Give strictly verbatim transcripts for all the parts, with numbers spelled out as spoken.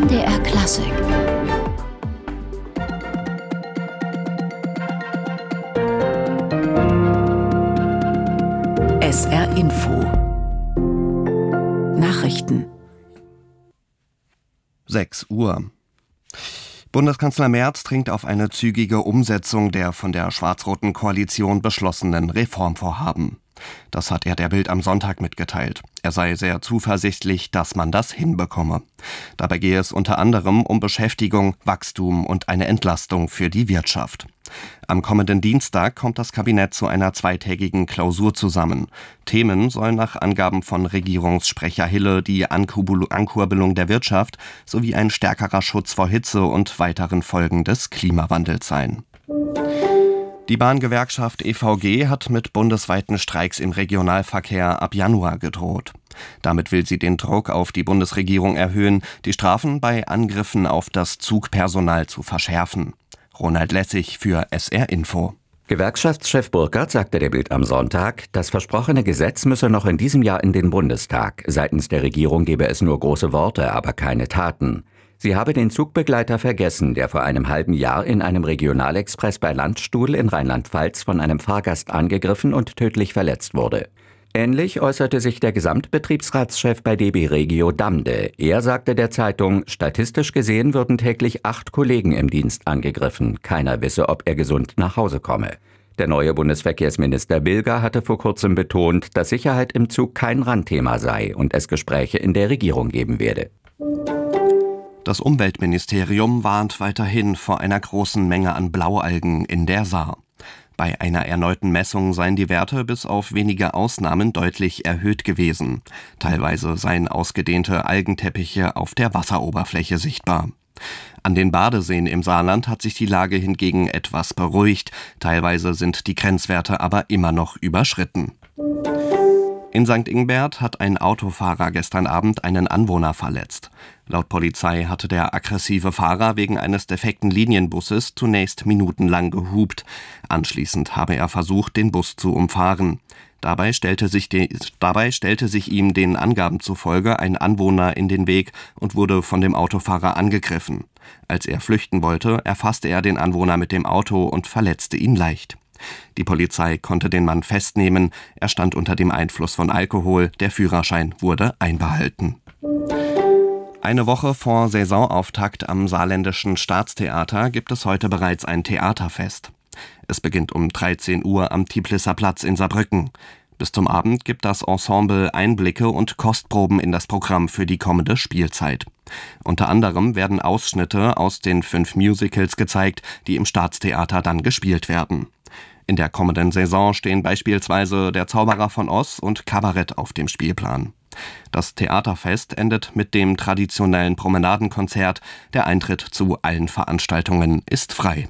M D R Klassik. S R Info. Nachrichten. sechs Uhr. Bundeskanzler Merz dringt auf eine zügige Umsetzung der von der schwarz-roten Koalition beschlossenen Reformvorhaben. Das hat er der Bild am Sonntag mitgeteilt. Er sei sehr zuversichtlich, dass man das hinbekomme. Dabei gehe es unter anderem um Beschäftigung, Wachstum und eine Entlastung für die Wirtschaft. Am kommenden Dienstag kommt das Kabinett zu einer zweitägigen Klausur zusammen. Themen sollen nach Angaben von Regierungssprecher Hille die Ankurbelung der Wirtschaft sowie ein stärkerer Schutz vor Hitze und weiteren Folgen des Klimawandels sein. Die Bahngewerkschaft E V G hat mit bundesweiten Streiks im Regionalverkehr ab Januar gedroht. Damit will sie den Druck auf die Bundesregierung erhöhen, die Strafen bei Angriffen auf das Zugpersonal zu verschärfen. Ronald Lessig für S R Info. Gewerkschaftschef Burkhardt sagte der Bild am Sonntag, das versprochene Gesetz müsse noch in diesem Jahr in den Bundestag. Seitens der Regierung gebe es nur große Worte, aber keine Taten. Sie habe den Zugbegleiter vergessen, der vor einem halben Jahr in einem Regionalexpress bei Landstuhl in Rheinland-Pfalz von einem Fahrgast angegriffen und tödlich verletzt wurde. Ähnlich äußerte sich der Gesamtbetriebsratschef bei D B Regio Damde. Er sagte der Zeitung, statistisch gesehen würden täglich acht Kollegen im Dienst angegriffen. Keiner wisse, ob er gesund nach Hause komme. Der neue Bundesverkehrsminister Bilger hatte vor kurzem betont, dass Sicherheit im Zug kein Randthema sei und es Gespräche in der Regierung geben werde. Das Umweltministerium warnt weiterhin vor einer großen Menge an Blaualgen in der Saar. Bei einer erneuten Messung seien die Werte bis auf wenige Ausnahmen deutlich erhöht gewesen. Teilweise seien ausgedehnte Algenteppiche auf der Wasseroberfläche sichtbar. An den Badeseen im Saarland hat sich die Lage hingegen etwas beruhigt. Teilweise sind die Grenzwerte aber immer noch überschritten. In Sankt Ingbert hat ein Autofahrer gestern Abend einen Anwohner verletzt. Laut Polizei hatte der aggressive Fahrer wegen eines defekten Linienbusses zunächst minutenlang gehupt. Anschließend habe er versucht, den Bus zu umfahren. Dabei stellte sich, die, dabei stellte sich ihm den Angaben zufolge ein Anwohner in den Weg und wurde von dem Autofahrer angegriffen. Als er flüchten wollte, erfasste er den Anwohner mit dem Auto und verletzte ihn leicht. Die Polizei konnte den Mann festnehmen. Er stand unter dem Einfluss von Alkohol. Der Führerschein wurde einbehalten. Eine Woche vor Saisonauftakt am Saarländischen Staatstheater gibt es heute bereits ein Theaterfest. Es beginnt um dreizehn Uhr am Tiblisser Platz in Saarbrücken. Bis zum Abend gibt das Ensemble Einblicke und Kostproben in das Programm für die kommende Spielzeit. Unter anderem werden Ausschnitte aus den fünf Musicals gezeigt, die im Staatstheater dann gespielt werden. In der kommenden Saison stehen beispielsweise Der Zauberer von Oz und Kabarett auf dem Spielplan. Das Theaterfest endet mit dem traditionellen Promenadenkonzert. Der Eintritt zu allen Veranstaltungen ist frei.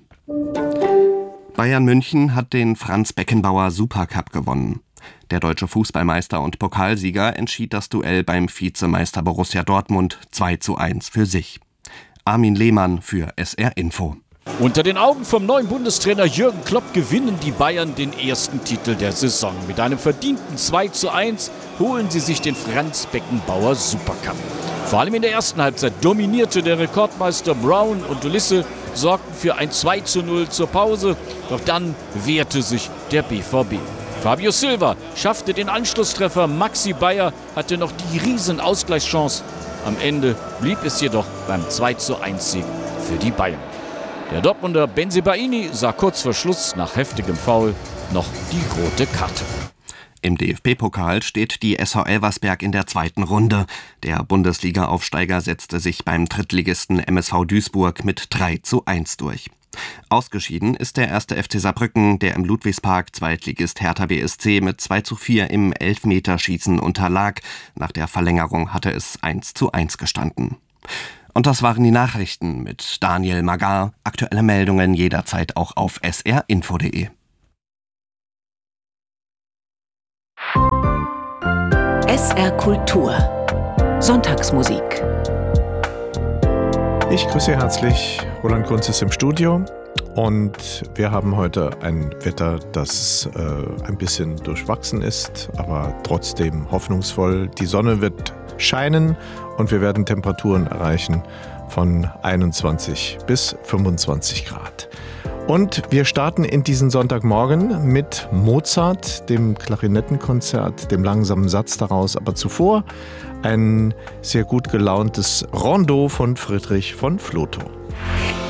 Bayern München hat den Franz Beckenbauer Supercup gewonnen. Der deutsche Fußballmeister und Pokalsieger entschied das Duell beim Vizemeister Borussia Dortmund zwei zu eins für sich. Armin Lehmann für S R Info. Unter den Augen vom neuen Bundestrainer Jürgen Klopp gewinnen die Bayern den ersten Titel der Saison. Mit einem verdienten zwei zu eins holen sie sich den Franz Beckenbauer Supercup. Vor allem in der ersten Halbzeit dominierte der Rekordmeister Brown und Ulisse, sorgten für ein zwei zu null zur Pause. Doch dann wehrte sich der B V B. Fabio Silva schaffte den Anschlusstreffer, Maxi Bayer hatte noch die riesen Ausgleichschance. Am Ende blieb es jedoch beim zwei zu eins Sieg für die Bayern. Der Dortmunder Bensebaini sah kurz vor Schluss nach heftigem Foul noch die rote Karte. Im D F B-Pokal steht die S V Elversberg in der zweiten Runde. Der Bundesliga-Aufsteiger setzte sich beim Drittligisten M S V Duisburg mit drei zu eins durch. Ausgeschieden ist der erste F C Saarbrücken, der im Ludwigspark Zweitligist Hertha B S C mit zwei zu vier im Elfmeterschießen unterlag. Nach der Verlängerung hatte es eins zu eins gestanden. Und das waren die Nachrichten mit Daniel Magar. Aktuelle Meldungen jederzeit auch auf s r info punkt d e. S R Kultur. Sonntagsmusik. Ich grüße herzlich. Roland Kunz ist im Studio und wir haben heute ein Wetter, das äh, ein bisschen durchwachsen ist, aber trotzdem hoffnungsvoll. Die Sonne wird scheinen und wir werden Temperaturen erreichen von einundzwanzig bis fünfundzwanzig Grad. Und wir starten in diesen Sonntagmorgen mit Mozart, dem Klarinettenkonzert, dem langsamen Satz daraus, aber zuvor ein sehr gut gelauntes Rondo von Friedrich von Flotow.